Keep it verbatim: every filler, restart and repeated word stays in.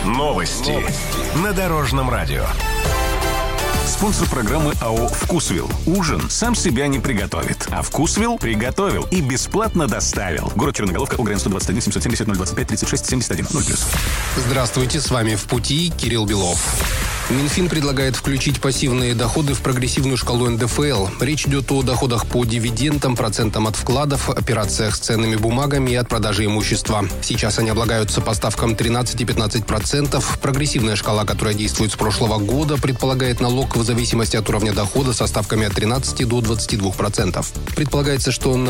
Новости на Дорожном радио. Спонсор программы АО «Вкусвилл». Ужин сам себя не приготовит, а «Вкусвилл» приготовил и бесплатно доставил. Город Черноголовка, УГРН сто двадцать один семьсот семьдесят ноль двадцать пять тридцать шесть семьдесят один ноль плюс. Здравствуйте, с вами «В пути» Кирилл Белов. Минфин предлагает включить пассивные доходы в прогрессивную шкалу эн дэ эф эл. Речь идет о доходах по дивидендам, процентам от вкладов, операциях с ценными бумагами и от продажи имущества. Сейчас они облагаются по ставкам тринадцать и пятнадцать процентов. Прогрессивная шкала, которая действует с прошлого года, предполагает налог в зависимости от уровня дохода со ставками от тринадцати до двадцати двух процентов. Предполагается, что на